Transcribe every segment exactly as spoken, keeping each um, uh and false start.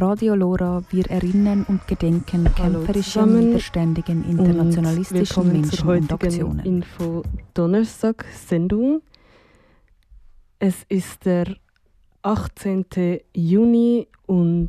Radio Lora. Wir erinnern und gedenken kämpferischen, widerständigen, internationalistischen Menschen und Aktionen. Info Donnerstag Sendung. Es ist der achtzehnten Juni und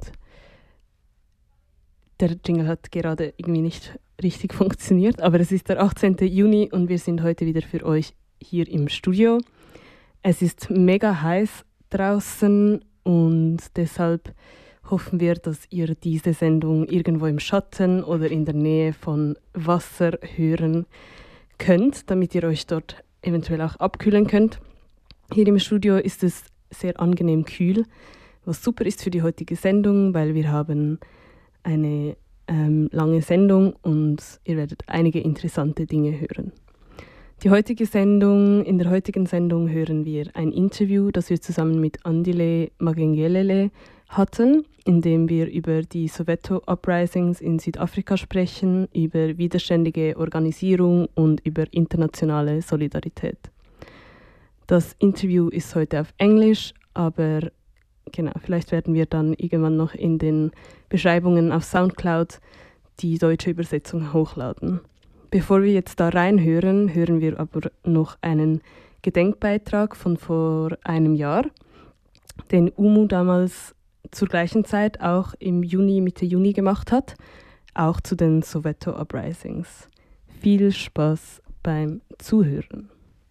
der Jingle hat gerade irgendwie nicht richtig funktioniert, aber es ist der achtzehnten Juni und wir sind heute wieder für euch hier im Studio. Es ist mega heiß draußen und deshalb hoffen wir, dass ihr diese Sendung irgendwo im Schatten oder in der Nähe von Wasser hören könnt, damit ihr euch dort eventuell auch abkühlen könnt. Hier im Studio ist es sehr angenehm kühl, was super ist für die heutige Sendung, weil wir haben eine ähm, lange Sendung und ihr werdet einige interessante Dinge hören. Die heutige Sendung, in der heutigen Sendung hören wir ein Interview, das wir zusammen mit Andile Magengelele hatten, in dem wir über die Soweto-Uprisings in Südafrika sprechen, über widerständige Organisierung und über internationale Solidarität. Das Interview ist heute auf Englisch, aber genau, vielleicht werden wir dann irgendwann noch in den Beschreibungen auf Soundcloud die deutsche Übersetzung hochladen. Bevor wir jetzt da reinhören, hören wir aber noch einen Gedenkbeitrag von vor einem Jahr, den U M U damals zur gleichen Zeit auch im Juni, Mitte Juni gemacht hat, auch zu den Soweto Uprisings. Viel Spaß beim Zuhören.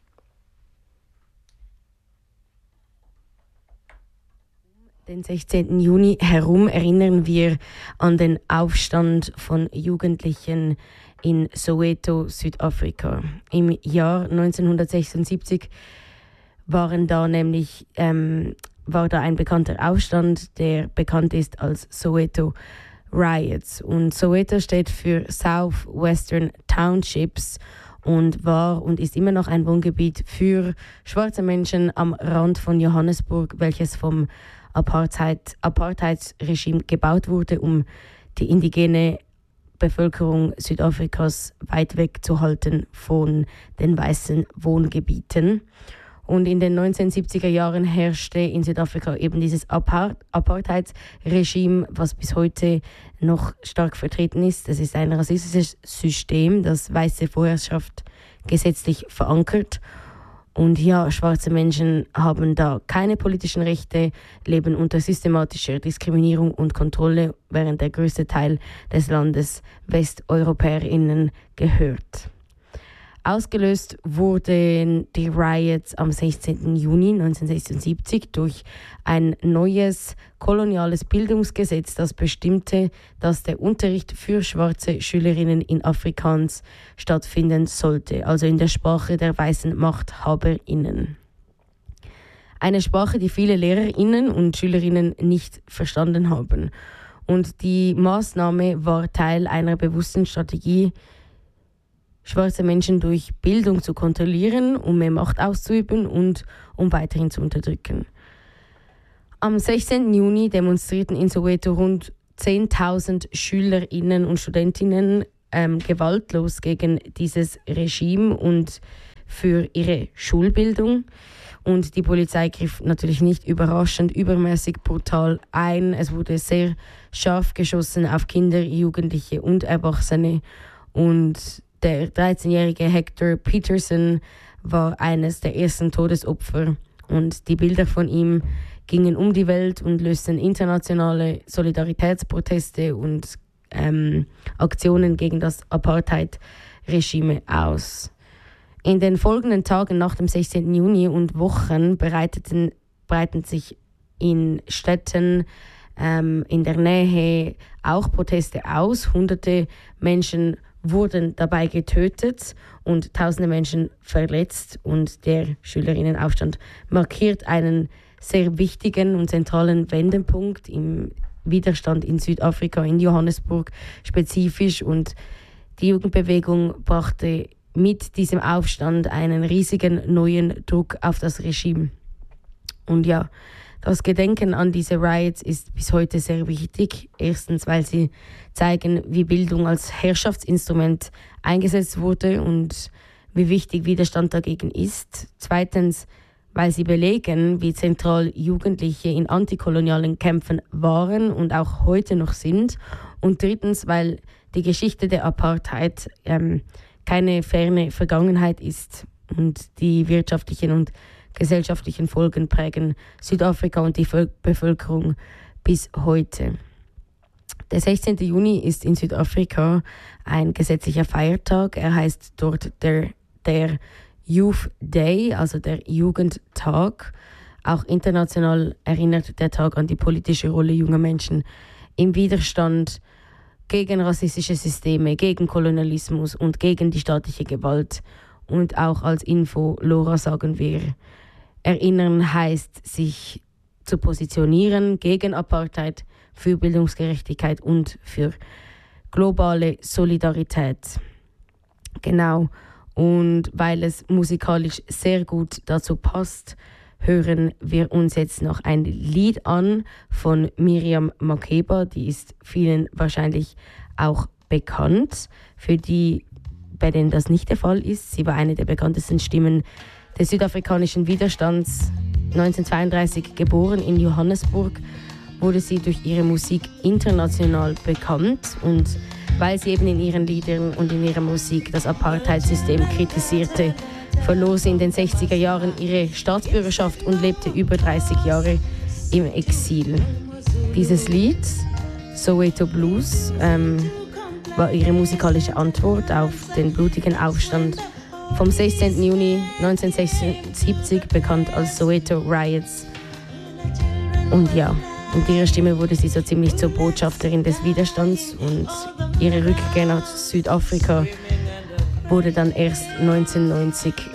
Den sechzehnten Juni herum erinnern wir an den Aufstand von Jugendlichen in Soweto, Südafrika. Im Jahr neunzehnhundertsechsundsiebzig waren da nämlich, ähm, war da ein bekannter Aufstand, der bekannt ist als Soweto Riots. Und Soweto steht für Southwestern Townships und war und ist immer noch ein Wohngebiet für schwarze Menschen am Rand von Johannesburg, welches vom Apartheid, Apartheidsregime gebaut wurde, um die indigene Bevölkerung Südafrikas weit wegzuhalten von den weißen Wohngebieten. Und in den neunzehnhundertsiebziger Jahren herrschte in Südafrika eben dieses Apart- Apartheidsregime, was bis heute noch stark vertreten ist. Das ist ein rassistisches System, das weiße Vorherrschaft gesetzlich verankert. Und ja, schwarze Menschen haben da keine politischen Rechte, leben unter systematischer Diskriminierung und Kontrolle, während der größte Teil des Landes WesteuropäerInnen gehört. Ausgelöst wurden die Riots am sechzehnten Juni neunzehnhundertsechsundsiebzig durch ein neues koloniales Bildungsgesetz, das bestimmte, dass der Unterricht für schwarze Schülerinnen in Afrikaans stattfinden sollte, also in der Sprache der weißen MachthaberInnen. Eine Sprache, die viele LehrerInnen und Schülerinnen nicht verstanden haben. Und die Maßnahme war Teil einer bewussten Strategie, schwarze Menschen durch Bildung zu kontrollieren, um mehr Macht auszuüben und um weiterhin zu unterdrücken. Am sechzehnten Juni demonstrierten in Soweto rund zehntausend SchülerInnen und Studentinnen ähm, gewaltlos gegen dieses Regime und für ihre Schulbildung. Und die Polizei griff natürlich nicht überraschend übermäßig brutal ein. Es wurde sehr scharf geschossen auf Kinder, Jugendliche und Erwachsene. Und der dreizehnjährige Hector Peterson war eines der ersten Todesopfer und die Bilder von ihm gingen um die Welt und lösten internationale Solidaritätsproteste und ähm, Aktionen gegen das Apartheid-Regime aus. In den folgenden Tagen nach dem sechzehnten Juni und Wochen bereiteten, breiteten sich in Städten ähm, in der Nähe auch Proteste aus. Hunderte Menschen wurden dabei getötet und tausende Menschen verletzt. Und der Schülerinnenaufstand markiert einen sehr wichtigen und zentralen Wendepunkt im Widerstand in Südafrika, in Johannesburg spezifisch. Und die Jugendbewegung brachte mit diesem Aufstand einen riesigen neuen Druck auf das Regime. Und ja, das Gedenken an diese Riots ist bis heute sehr wichtig. Erstens, weil sie zeigen, wie Bildung als Herrschaftsinstrument eingesetzt wurde und wie wichtig Widerstand dagegen ist. Zweitens, weil sie belegen, wie zentral Jugendliche in antikolonialen Kämpfen waren und auch heute noch sind. Und drittens, weil die Geschichte der Apartheid ähm, keine ferne Vergangenheit ist und die wirtschaftlichen und gesellschaftlichen Folgen prägen Südafrika und die Bevölkerung bis heute. Der sechzehnten Juni ist in Südafrika ein gesetzlicher Feiertag. Er heißt dort der, der Youth Day, also der Jugendtag. Auch international erinnert der Tag an die politische Rolle junger Menschen im Widerstand gegen rassistische Systeme, gegen Kolonialismus und gegen die staatliche Gewalt. Und auch als Info, Lora, sagen wir, erinnern heißt, sich zu positionieren gegen Apartheid, für Bildungsgerechtigkeit und für globale Solidarität. Genau. Und weil es musikalisch sehr gut dazu passt, hören wir uns jetzt noch ein Lied an von Miriam Makeba. Die ist vielen wahrscheinlich auch bekannt. Für die, bei denen das nicht der Fall ist, sie war eine der bekanntesten Stimmen des südafrikanischen Widerstands. neunzehnhundertzweiunddreißig geboren in Johannesburg, wurde sie durch ihre Musik international bekannt. Und weil sie eben in ihren Liedern und in ihrer Musik das Apartheid-System kritisierte, verlor sie in den sechziger Jahren ihre Staatsbürgerschaft und lebte über dreißig Jahre im Exil. Dieses Lied, Soweto Blues, ähm, war ihre musikalische Antwort auf den blutigen Aufstand vom sechzehnten Juni neunzehnhundertsechsundsiebzig, bekannt als Soweto Riots. Und ja, mit ihrer Stimme wurde sie so ziemlich zur Botschafterin des Widerstands und ihre Rückkehr nach Südafrika wurde dann erst neunzehnhundertneunzig